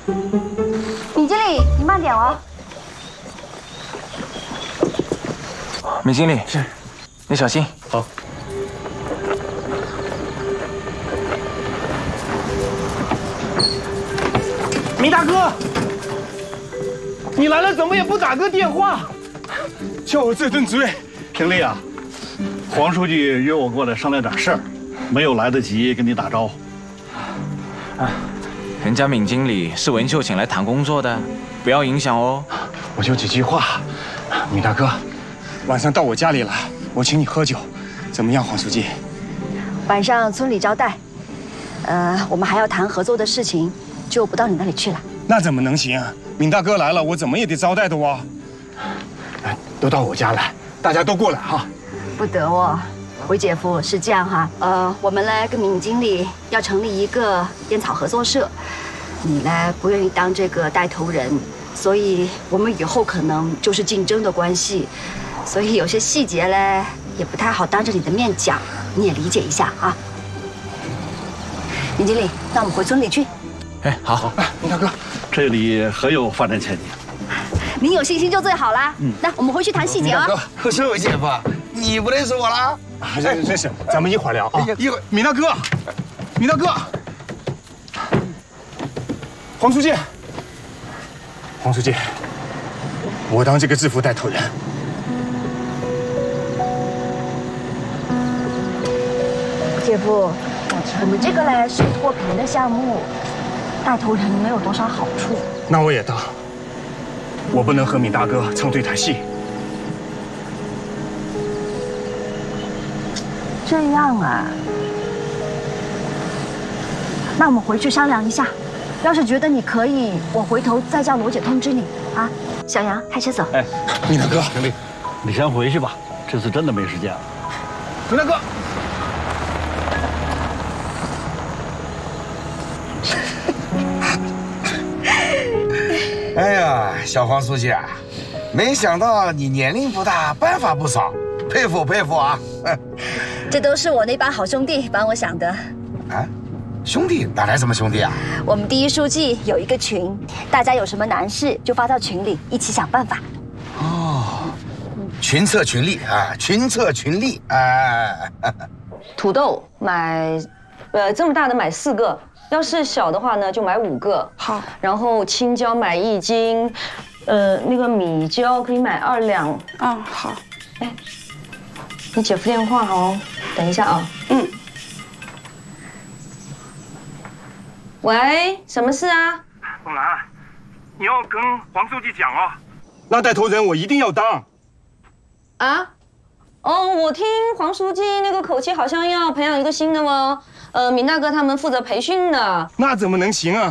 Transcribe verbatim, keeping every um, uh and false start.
米经理，你慢点哦。 米经理是，你小心。 好。米大哥，你来了怎么也不打个电话？ 叫我这顿追。 平丽啊，黄书记约我过来商量点事儿，没有来得及跟你打招呼。 啊，人家闵经理是文秀请来谈工作的，不要影响哦。 我就几句话，米大哥，晚上到我家里来，我请你喝酒，怎么样，黄书记？ 晚上村里招待，呃，我们还要谈合作的事情，就不到你那里去了。 那怎么能行啊？闵大哥来了，我怎么也得招待的哇。哎，都到我家来，大家都过来哈。 不得哦，韦姐夫是这样哈，呃，我们呢跟闵经理要成立一个烟草合作社，你呢不愿意当这个带头人，所以我们以后可能就是竞争的关系，所以有些细节呢也不太好当着你的面讲，你也理解一下啊。闵经理，那我们回村里去。 哎，好， 哎，闵大哥， 这里很有发展前景。 您有信心就最好啦。嗯，那我们回去谈细节啊。 可是韦姐夫，你不认识我了？ 认识认识，咱们一会儿聊啊。一会儿，闵大哥，闵大哥，黄书记，黄书记，我当这个制服带头人。 姐夫，我们这个嘞是脱贫的项目，带头人没有多少好处。 那我也当。我不能和闵大哥唱对台戏。 这样啊，那我们回去商量一下。要是觉得你可以，我回头再叫罗姐通知你啊。小杨，开车走。 哎， 闵大哥， 平丽，你先回去吧，这次真的没时间了。 闵大哥。 哎呀，小黄书记啊，没想到你年龄不大，办法不少，佩服佩服啊！ 这都是我那帮好兄弟帮我想的。 啊，兄弟哪来什么兄弟啊？ 我们第一书记有一个群，大家有什么难事就发到群里，一起想办法。 哦，群策群力啊，群策群力哎。 土豆买，呃，这么大的买四个。要是小的话呢，就买五个。 好， 然后青椒买一斤，呃，那个米椒可以买二两。 嗯，好。 哎，你姐夫电话哦，等一下啊。嗯。喂，什么事啊？ 凤兰，你要跟黄书记讲啊。那带头人我一定要当。 啊？哦，我听黄书记那个口气，好像要培养一个新的哦。呃，闵大哥他们负责培训的。 那怎么能行啊？